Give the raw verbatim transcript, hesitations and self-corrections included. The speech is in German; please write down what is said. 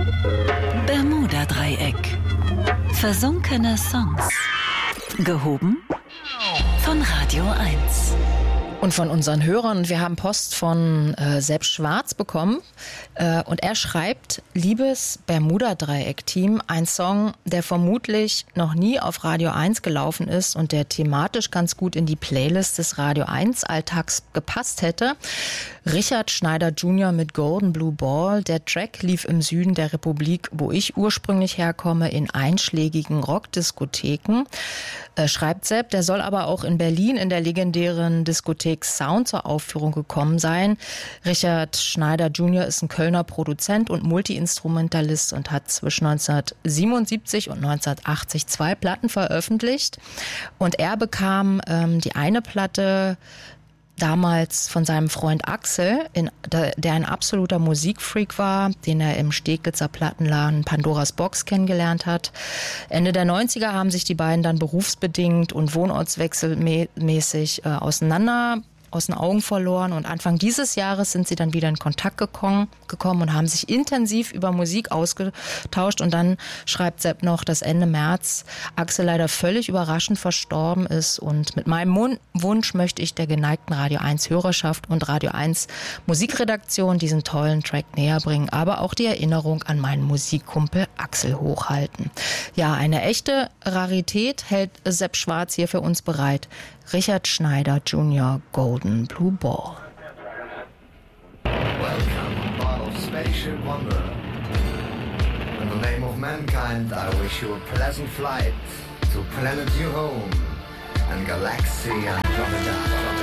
Bermuda-Dreieck. Versunkene Songs. Gehoben von Radio eins. Und von unseren Hörern. Wir haben Post von äh, Sepp Schwarz bekommen. Äh, und er schreibt, liebes Bermuda-Dreieck-Team, ein Song, der vermutlich noch nie auf Radio eins gelaufen ist und der thematisch ganz gut in die Playlist des Radio eins Alltags gepasst hätte. Richard Schneider Junior mit Golden Blue Ball. Der Track lief im Süden der Republik, wo ich ursprünglich herkomme, in einschlägigen Rockdiskotheken. Äh, schreibt Sepp, der soll aber auch in Berlin in der legendären Diskothek Sound zur Aufführung gekommen sein. Richard Schneider Junior ist ein Kölner Produzent und Multi-Instrumentalist und hat zwischen neunzehnhundertsiebenundsiebzig und neunzehnhundertachtzig zwei Platten veröffentlicht. Und er bekam ähm, die eine Platte damals von seinem Freund Axel, in, der ein absoluter Musikfreak war, den er im Steglitzer Plattenladen Pandoras Box kennengelernt hat. Ende der neunziger haben sich die beiden dann berufsbedingt und wohnortswechselmäßig äh, auseinander aus den Augen verloren und Anfang dieses Jahres sind sie dann wieder in Kontakt gekommen, gekommen und haben sich intensiv über Musik ausgetauscht und dann schreibt Sepp noch, dass Ende März Axel leider völlig überraschend verstorben ist und mit meinem Mun- Wunsch möchte ich der geneigten Radio eins Hörerschaft und Radio eins Musikredaktion diesen tollen Track näher bringen, aber auch die Erinnerung an meinen Musikkumpel Axel hochhalten. Ja, eine echte Rarität hält Sepp Schwarz hier für uns bereit. Richard Schneider Junior Golden Blue Ball. Welcome, bottle spaceship wanderer. In the name of mankind, I wish you a pleasant flight to planet you home and galaxy Andromeda.